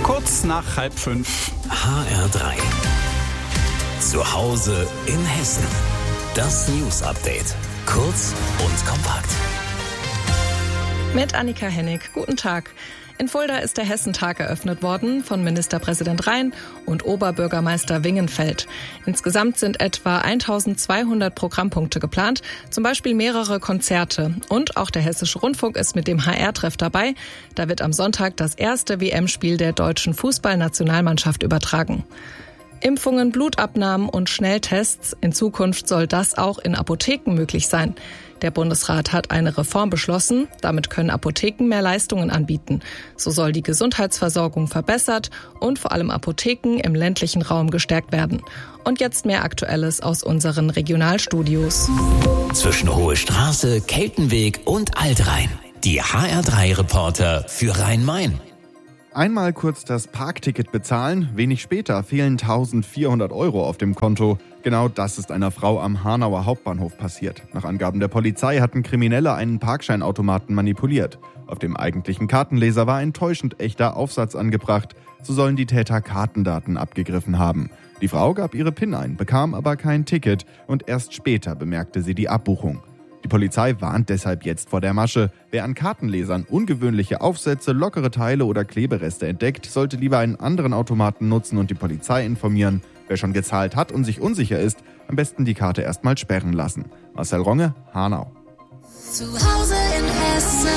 Kurz nach 4:30. HR3. Zu Hause in Hessen. Das News-Update. Kurz und kompakt. Mit Annika Hennig. Guten Tag. In Fulda ist der Hessentag eröffnet worden von Ministerpräsident Rhein und Oberbürgermeister Wingenfeld. Insgesamt sind etwa 1200 Programmpunkte geplant, zum Beispiel mehrere Konzerte. Und auch der Hessische Rundfunk ist mit dem HR-Treff dabei. Da wird am Sonntag das erste WM-Spiel der deutschen Fußballnationalmannschaft übertragen. Impfungen, Blutabnahmen und Schnelltests. In Zukunft soll das auch in Apotheken möglich sein. Der Bundesrat hat eine Reform beschlossen. Damit können Apotheken mehr Leistungen anbieten. So soll die Gesundheitsversorgung verbessert und vor allem Apotheken im ländlichen Raum gestärkt werden. Und jetzt mehr Aktuelles aus unseren Regionalstudios. Zwischen Hohe Straße, Keltenweg und Altrhein. Die HR3-Reporter für Rhein-Main. Einmal kurz das Parkticket bezahlen, wenig später fehlen 1.400 € auf dem Konto. Genau das ist einer Frau am Hanauer Hauptbahnhof passiert. Nach Angaben der Polizei hatten Kriminelle einen Parkscheinautomaten manipuliert. Auf dem eigentlichen Kartenleser war ein täuschend echter Aufsatz angebracht. So sollen die Täter Kartendaten abgegriffen haben. Die Frau gab ihre PIN ein, bekam aber kein Ticket und erst später bemerkte sie die Abbuchung. Die Polizei warnt deshalb jetzt vor der Masche. Wer an Kartenlesern ungewöhnliche Aufsätze, lockere Teile oder Klebereste entdeckt, sollte lieber einen anderen Automaten nutzen und die Polizei informieren. Wer schon gezahlt hat und sich unsicher ist, am besten die Karte erstmal sperren lassen. Marcel Ronge, Hanau. Zu Hause in Hessen.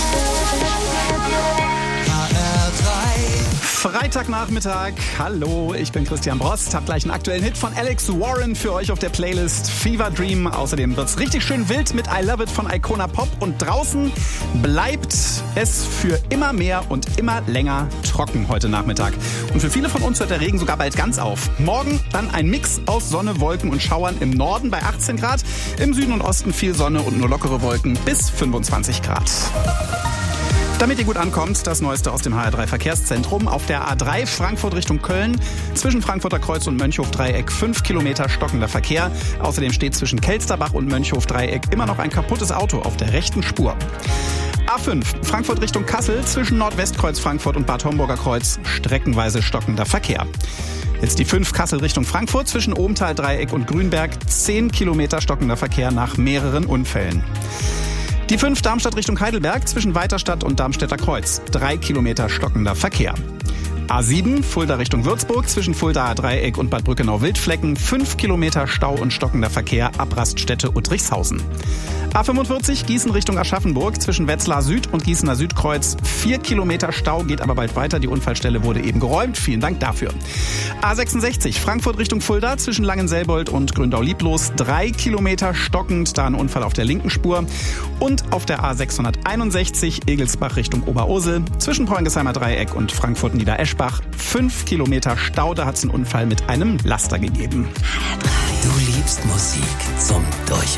Freitagnachmittag. Hallo, ich bin Christian Brost. Hab gleich einen aktuellen Hit von Alex Warren für euch auf der Playlist Fever Dream. Außerdem wird's richtig schön wild mit I Love It von Icona Pop. Und draußen bleibt es für immer mehr und immer länger trocken heute Nachmittag. Und für viele von uns hört der Regen sogar bald ganz auf. Morgen dann ein Mix aus Sonne, Wolken und Schauern im Norden bei 18 Grad. Im Süden und Osten viel Sonne und nur lockere Wolken bis 25 Grad. Damit ihr gut ankommt, das Neueste aus dem HR3 Verkehrszentrum. Auf der A3 Frankfurt Richtung Köln, zwischen Frankfurter Kreuz und Mönchhof-Dreieck 5 Kilometer stockender Verkehr. Außerdem steht zwischen Kelsterbach und Mönchhof-Dreieck immer noch ein kaputtes Auto auf der rechten Spur. A5 Frankfurt Richtung Kassel, zwischen Nordwestkreuz Frankfurt und Bad Homburger Kreuz streckenweise stockender Verkehr. Jetzt die 5 Kassel Richtung Frankfurt, zwischen Obenthal-Dreieck und Grünberg 10 Kilometer stockender Verkehr nach mehreren Unfällen. Die 5 Darmstadt Richtung Heidelberg, zwischen Weiterstadt und Darmstädter Kreuz 3 Kilometer stockender Verkehr. A7 Fulda Richtung Würzburg, zwischen Fuldaer Dreieck und Bad Brückenau-Wildflecken 5 Kilometer Stau und stockender Verkehr ab Raststätte Uttrichshausen. A45 Gießen Richtung Aschaffenburg, zwischen Wetzlar Süd und Gießener Südkreuz 4 Kilometer Stau, geht aber bald weiter. Die Unfallstelle wurde eben geräumt. Vielen Dank dafür. A66 Frankfurt Richtung Fulda, zwischen Langenselbold und Gründau-Lieblos 3 Kilometer stockend, da ein Unfall auf der linken Spur. Und auf der A661 Egelsbach Richtung Oberursel, zwischen Poingesheimer Dreieck und Frankfurt-Niedereschbach 5 Kilometer Stau, da hat es einen Unfall mit einem Laster gegeben. Du liebst Musik zum Durchhalten.